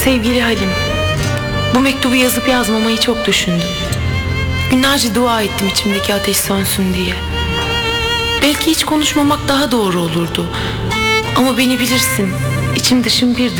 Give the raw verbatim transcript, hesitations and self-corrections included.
Sevgili Halim, bu mektubu yazıp yazmamayı çok düşündüm. Günlerce dua ettim içimdeki ateş sönsün diye. Belki hiç konuşmamak daha doğru olurdu. Ama beni bilirsin, içim dışım bir